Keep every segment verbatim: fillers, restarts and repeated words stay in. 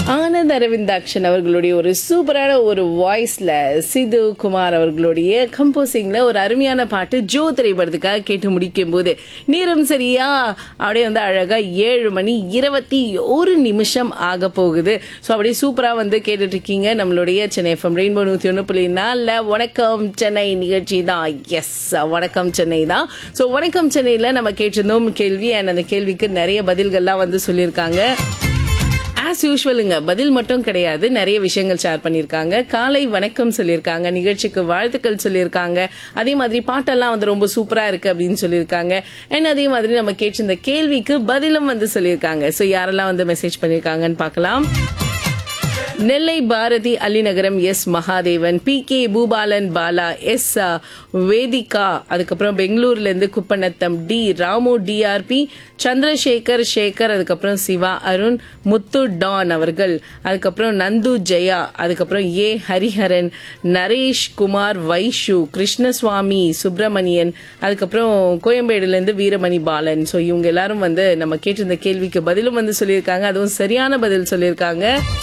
ஆனந்த் அரவிந்தாக்ஷன் அவர்களுடைய ஒரு சூப்பரான ஒரு வாய்ஸ்ல சிது குமார் அவர்களுடைய கம்போசிங்ல ஒரு அருமையான பாட்டு ஜோ திரைப்படத்துக்காக கேட்டு முடிக்கும் போது நேரம் சரியா அப்படியே வந்து அழகா ஏழு மணி இருபத்தி ஒரு நிமிஷம் ஆக போகுது. ஸோ அப்படியே சூப்பரா வந்து கேட்டுட்டு இருக்கீங்க நம்மளுடைய சென்னை எஃப்எம் ரெயின்போ நூத்தி ஒன்று புள்ளி நாலுல வணக்கம் சென்னை நிகழ்ச்சி தான். எஸ், வணக்கம் சென்னை தான். ஸோ வணக்கம் சென்னையில நம்ம கேட்டிருந்தோம் கேள்வி அண்ட் அந்த கேள்விக்கு நிறைய பதில்கள்லாம் வந்து சொல்லியிருக்காங்க. ஆஸ் யூஷுவலுங்க, பதில் மட்டும் கிடையாது, நிறைய விஷயங்கள் ஷேர் பண்ணியிருக்காங்க. காலை வணக்கம் சொல்லியிருக்காங்க, நிகழ்ச்சிக்கு வாழ்த்துக்கள் சொல்லியிருக்காங்க, அதே மாதிரி பாட்டெல்லாம் வந்து ரொம்ப சூப்பரா இருக்கு அப்படின்னு சொல்லியிருக்காங்க. அண்ட் அதே மாதிரி நம்ம கேட்டிருந்த கேள்விக்கு பதிலும் வந்து சொல்லியிருக்காங்க. ஸோ யாரெல்லாம் வந்து மெசேஜ் பண்ணியிருக்காங்கன்னு பார்க்கலாம். நெல்லை Bharathi Alinagaram S Mahadevan, B K Boopalan Bala, S Vedika, அதுக்கப்புறம் பெங்களூர்ல இருந்து குப்பநத்தம் டி ராமு, டிஆர்பி சந்திரசேகர் சேகர், அதுக்கப்புறம் சிவா அருண், முத்து டான் அவர்கள், அதுக்கப்புறம் நந்து ஜெயா, அதுக்கப்புறம் ஏ ஹரிஹரன், நரேஷ் குமார், வைஷு, கிருஷ்ணசுவாமி, சுப்பிரமணியன், அதுக்கப்புறம் கோயம்பேடுல இருந்து வீரமணி பாலன். ஸோ இவங்க எல்லாரும் வந்து நம்ம கேட்டிருந்த கேள்விக்கு பதிலும் வந்து சொல்லியிருக்காங்க, அதுவும் சரியான பதில் சொல்லியிருக்காங்க.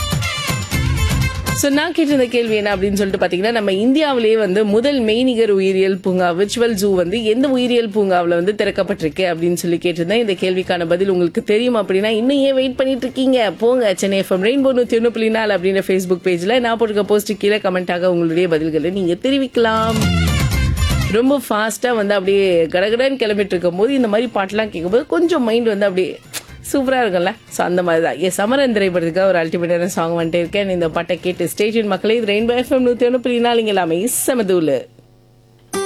ஸோ நான் கேட்டிருந்த கேள்வி என்ன அப்படின்னு சொல்லிட்டு பார்த்தீங்கன்னா, நம்ம இந்தியாவிலேயே வந்து முதல் மெய்நிகர் உயிரியல் பூங்கா விர்ச்சுவல் ஜூ வந்து எந்த உயிரியல் பூங்காவில் வந்து திறக்கப்பட்டிருக்கு அப்படின்னு சொல்லி கேட்டிருந்தேன். இந்த கேள்விக்கான பதில் உங்களுக்கு தெரியும் அப்படின்னா இன்னும் ஏன் வெயிட் பண்ணிட்டு இருக்கீங்க? போங்க சென்னை எஃப்எம் ரெயின்போ நூற்றி ஒன்று புள்ளி நாலு அப்படின்ற ஃபேஸ்புக் பேஜில் நான் போட்டிருக்க போஸ்ட் கீழே கமெண்டாக உங்களுடைய பதில்களை நீங்கள் தெரிவிக்கலாம். ரொம்ப ஃபாஸ்ட்டாக வந்து அப்படியே கடகடன்னு கிளம்பிட்டு இருக்கும் போது இந்த மாதிரி பாட்டெலாம் கேட்கும்போது கொஞ்சம் மைண்ட் வந்து அப்படியே சூப்பரா இருக்கும்ல. ஸோ அந்த மாதிரி தான் என் சமரன் திரைப்படத்துக்காக ஒரு அல்டிமேட்டான சாங் வந்துட்டு இருக்கேன். இந்த பாட்டை கேட்டு ஸ்டேஷன் மக்களே, இது ரெயின்போ எஃப்எம் நூற்றி ஒன்று புள்ளி நாலு, இங்கே எல்லாமே செமதூலு.